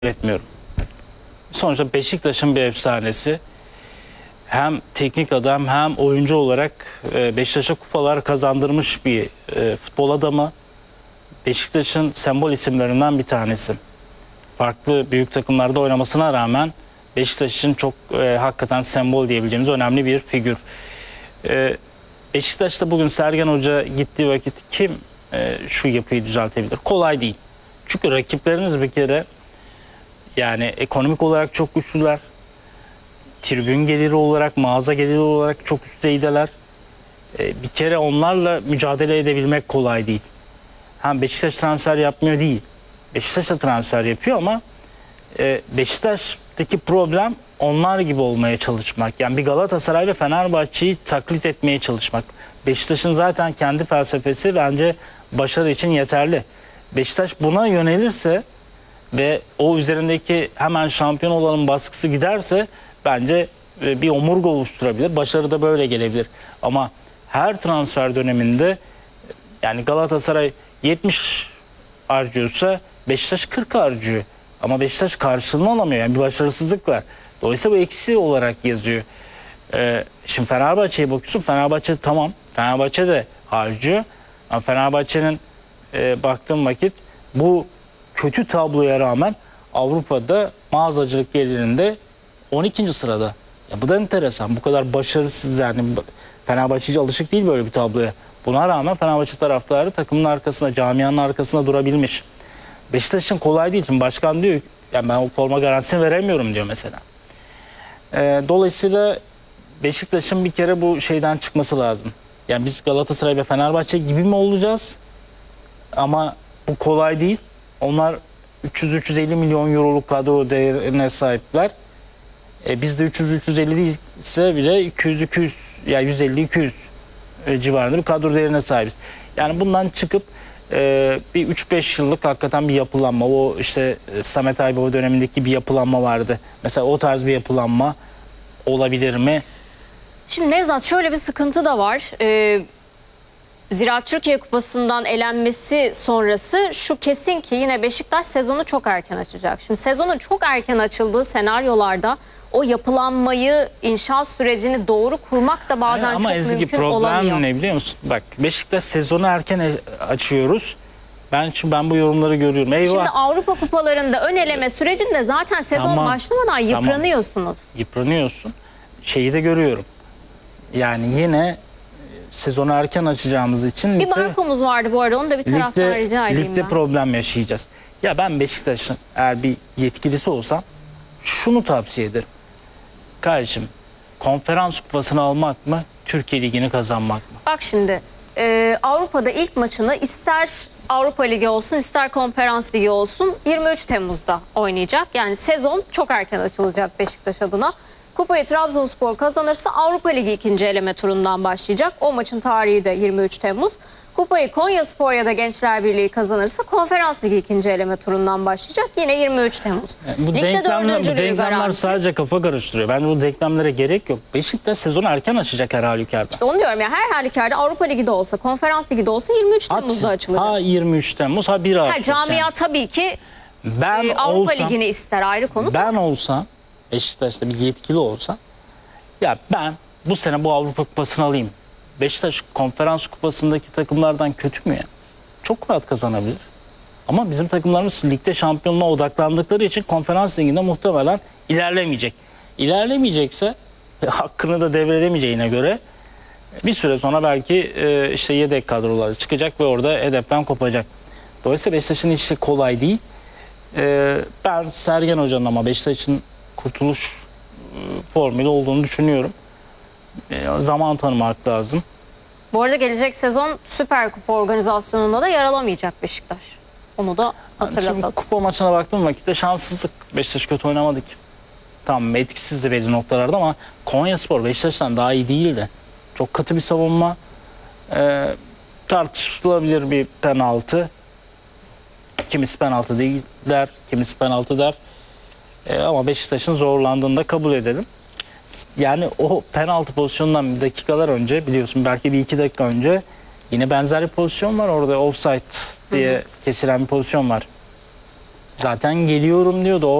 etmiyorum. Sonuçta Beşiktaş'ın bir efsanesi. Hem teknik adam hem oyuncu olarak Beşiktaş'a kupalar kazandırmış bir futbol adamı. Beşiktaş'ın sembol isimlerinden bir tanesi. Farklı büyük takımlarda oynamasına rağmen Beşiktaş için çok hakikaten sembol diyebileceğimiz önemli bir figür. Beşiktaş'ta bugün Sergen Hoca gittiği vakit kim şu yapıyı düzeltebilir? Kolay değil. Çünkü rakipleriniz bir kere yani ekonomik olarak çok güçlüler. Tribün geliri olarak, mağaza geliri olarak çok üst düzeydeler. Bir kere onlarla mücadele edebilmek kolay değil. Hem Beşiktaş transfer yapmıyor değil. Beşiktaş da transfer yapıyor ama Beşiktaş'taki problem onlar gibi olmaya çalışmak. Yani bir Galatasaray ve Fenerbahçe'yi taklit etmeye çalışmak. Beşiktaş'ın zaten kendi felsefesi bence başarı için yeterli. Beşiktaş buna yönelirse ve o üzerindeki hemen şampiyon olalım baskısı giderse bence bir omurga oluşturabilir. Başarı da böyle gelebilir. Ama her transfer döneminde yani Galatasaray 70 harcıyorsa Beşiktaş 40 harcıyor. Ama Beşiktaş karşılığını alamıyor. Yani bir başarısızlık var. Dolayısıyla bu eksi olarak yazıyor. Şimdi Fenerbahçe'ye bakıyorsun. Fenerbahçe tamam. Fenerbahçe de harcıyor. Ama Fenerbahçe'nin baktığım vakit bu kötü tabloya rağmen Avrupa'da mağazacılık gelirinde 12. sırada. Ya bu da enteresan. Bu kadar başarısız yani Fenerbahçe alışık değil böyle bir tabloya. Buna rağmen Fenerbahçe taraftarı takımın arkasında, camianın arkasında durabilmiş. Beşiktaş için kolay değil. Şimdi başkan diyor ki yani ben o forma garantisini veremiyorum diyor mesela. Dolayısıyla Beşiktaş'ın bir kere bu şeyden çıkması lazım. Yani biz Galatasaray ve Fenerbahçe gibi mi olacağız? Ama bu kolay değil. Onlar 300-350 milyon euroluk kadro değerine sahipler. Bizde 300-350 değilse bile 200-200 yani 150-200 civarında bir kadro değerine sahibiz. Yani bundan çıkıp bir 3-5 yıllık hakikaten bir yapılanma. O işte Samet Aybaba dönemindeki bir yapılanma vardı. Mesela o tarz bir yapılanma olabilir mi? Şimdi Nevzat şöyle bir sıkıntı da var. Ziraat Türkiye Kupası'ndan elenmesi sonrası şu kesin ki yine Beşiktaş sezonu çok erken açacak. Şimdi sezonun çok erken açıldığı senaryolarda o yapılanmayı, inşaat sürecini doğru kurmak da bazen ama çok Ezgi, mümkün problem olamıyor. ne biliyor musun? Bak Beşiktaş sezonu erken açıyoruz. Ben bu yorumları görüyorum. Eyvah. Şimdi Avrupa kupalarında ön eleme sürecinde zaten sezon Tamam, başlamadan yıpranıyorsunuz. Yıpranıyorsun. Şeyi de görüyorum. Yani yine sezonu erken açacağımız için Bir Marco'muz vardı bu arada, onu da bir taraftan rica edeyim ligde ben. problem yaşayacağız. Ya ben Beşiktaş'ın eğer bir yetkilisi olsam şunu tavsiye ederim. Kardeşim konferans kupasını almak mı, Türkiye Ligi'ni kazanmak mı? Bak şimdi Avrupa'da ilk maçını ister Avrupa Ligi olsun ister Konferans Ligi olsun 23 Temmuz'da oynayacak. Yani sezon çok erken açılacak Beşiktaş adına. Kupayı Trabzonspor kazanırsa Avrupa Ligi ikinci eleme turundan başlayacak. O maçın tarihi de 23 Temmuz. Kupayı Konyaspor ya da Gençler Birliği kazanırsa Konferans Ligi ikinci eleme turundan başlayacak. Yine 23 Temmuz. Bu Ligde dördüncülüğü denklemler garanti. sadece kafa karıştırıyor. Ben bu denklemlere gerek yok. Beşiktaş sezonu erken açacak her halükarda. İşte onu diyorum ya, her halükarda Avrupa Ligi de olsa Konferans Ligi de olsa 23 Temmuz'da açılacak. Ha 23 Temmuz ha 1 Ağustos. Camia yani. tabii ki Ben Avrupa olsam, Ligi'ni ister, ayrı konu. Ben olsam Beşiktaş'ta bir yetkili olsam ya ben bu sene bu Avrupa Kupası'nı alayım. Beşiktaş Konferans Kupası'ndaki takımlardan kötü mü ya? Çok rahat kazanabilir. Ama bizim takımlarımız ligde şampiyonluğa odaklandıkları için Konferans Ligi'nde muhtemelen ilerlemeyecek. İlerlemeyecekse hakkını da devredemeyeceğine göre bir süre sonra belki işte yedek kadroları çıkacak ve orada hedeften kopacak. Dolayısıyla Beşiktaş'ın işi kolay değil. Ben Sergen Hoca'nın ama Beşiktaş'ın kurtuluş formülü olduğunu düşünüyorum. Zaman tanımak lazım. Bu arada gelecek sezon Süper Kupa organizasyonunda da yer alamayacak Beşiktaş. Onu da hatırlatalım. Şimdi kupa maçına baktığım vakitte şanssızlık. Beşiktaş kötü oynamadı ki. Tamam etkisizdi belli noktalarda ama Konyaspor Beşiktaş'tan daha iyi değildi. Çok katı bir savunma. Tartışılabilir bir penaltı. Kimisi penaltı değil der, kimisi penaltı der. Ama Beşiktaş'ın zorlandığını da kabul edelim. Yani o penaltı pozisyonundan dakikalar önce biliyorsun belki bir iki dakika önce yine benzer bir pozisyon var orada, offside diye kesilen bir pozisyon var. Zaten geliyorum diyordu.